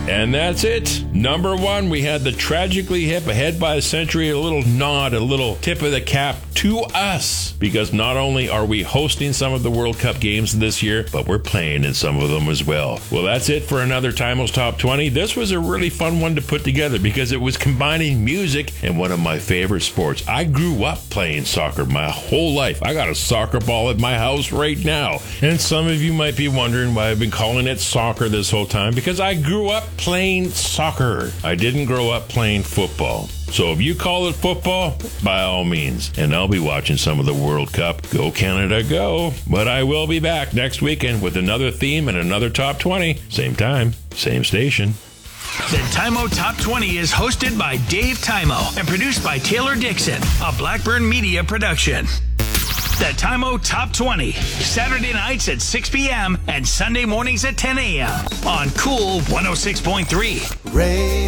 And that's it. Number one, we had the Tragically Hip, Ahead by a Century, a little nod, a little tip of the cap to us. Because not only are we hosting some of the World Cup games this year, but we're playing in some of them as well. Well, that's it for another Timo's Top 20. This was a really fun one to put together because it was combining music and one of my favorite sports. I grew up playing soccer my whole life. I got a soccer ball at my house right now. And some of you might be wondering why I've been calling it soccer this whole time, because I grew up playing soccer. I didn't grow up playing football. So if you call it football, by all means. And I'll be watching some of the World Cup. Go Canada, go. But I will be back next weekend with another theme and another Top 20. Same time, same station. The Timo Top 20 is hosted by Dave Timo and produced by Taylor Dixon, a Blackburn Media production. The Timo Top 20, Saturday nights at 6 p.m. and Sunday mornings at 10 a.m. on Cool 106.3.